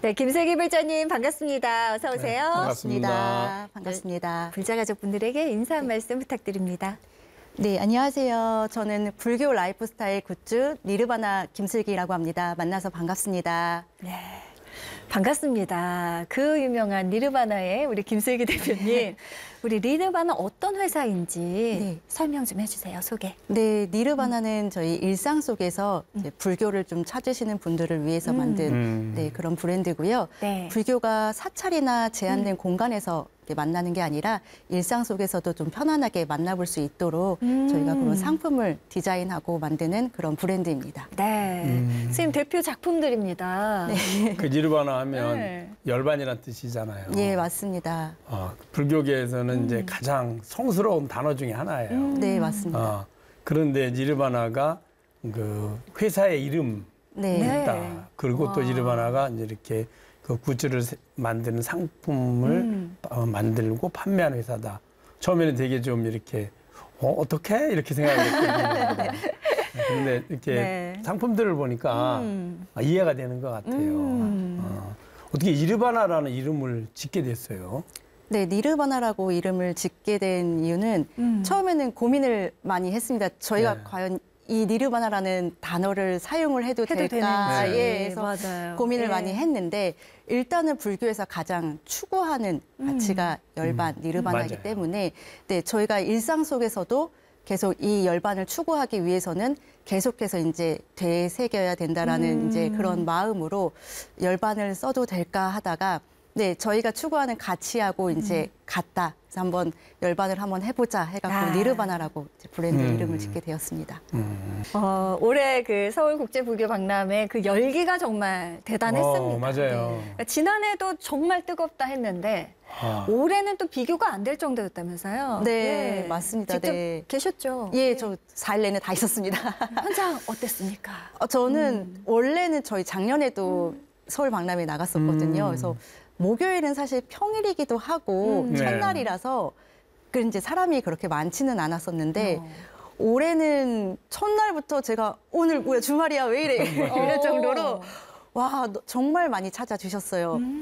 네, 김슬기 불자님 반갑습니다. 어서 오세요. 네, 반갑습니다. 반갑습니다. 불자 가족분들에게 인사 한 말씀 부탁드립니다. 네, 안녕하세요. 저는 불교 라이프스타일 굿즈 니르바나 김슬기라고 합니다. 만나서 반갑습니다. 네, 반갑습니다. 그 유명한 니르바나의 우리 김슬기 대표님. 우리 니르바나 어떤 회사인지 네. 설명 좀 해주세요. 소개. 네, 니르바나는 저희 일상 속에서 이제 불교를 좀 찾으시는 분들을 위해서 만든 네, 그런 브랜드고요. 네. 불교가 사찰이나 제한된 공간에서 이렇게 만나는 게 아니라 일상 속에서도 좀 편안하게 만나볼 수 있도록 저희가 그런 상품을 디자인하고 만드는 그런 브랜드입니다. 네, 선생님 대표 작품들입니다. 그 니르바나 하면 네. 열반이라는 뜻이잖아요. 예, 맞습니다. 불교계에서는 이제 가장 성스러운 단어 중에 하나예요. 네, 맞습니다. 그런데 니르바나가 그 회사의 이름이다. 네. 그리고 또 니르바나가 이제 이렇게 그 굿즈를 만드는 상품을 만들고 판매하는 회사다. 처음에는 되게 좀 이렇게 어떻게 이렇게 생각했거든요. 근데 이렇게 네. 상품들을 보니까 이해가 되는 것 같아요. 어떻게 니르바나라는 이름을 짓게 됐어요? 네, 니르바나라고 이름을 짓게 된 이유는 처음에는 고민을 많이 했습니다. 저희가 네. 과연 이 니르바나라는 단어를 사용을 해도 될까? 되는지. 예, 그래서 맞아요. 고민을 예. 많이 했는데 일단은 불교에서 가장 추구하는 가치가 열반, 니르바나이기 맞아요. 때문에 네, 저희가 일상 속에서도 계속 이 열반을 추구하기 위해서는 계속해서 이제 되새겨야 된다라는 이제 그런 마음으로 열반을 써도 될까 하다가 네, 저희가 추구하는 가치하고 이제 같다. 그래서 한번 열반을 한번 해보자 해갖고 니르바나라고 이제 브랜드 이름을 짓게 되었습니다. 올해 그 서울국제불교박람회 그 열기가 정말 대단했습니다. 맞아요. 네. 지난해도 정말 뜨겁다 했는데 올해는 또 비교가 안 될 정도였다면서요? 네, 맞습니다. 직접 네. 계셨죠? 예, 저 4일 내내 다 있었습니다. 현장 어땠습니까? 저는 원래는 저희 작년에도 서울 박람회에 나갔었거든요. 그래서 목요일은 사실 평일이기도 하고 첫날이라서 그 이제 사람이 그렇게 많지는 않았었는데 올해는 첫날부터 제가 오늘 뭐야 주말이야 왜 이래 이럴 정도로 와 정말 많이 찾아주셨어요.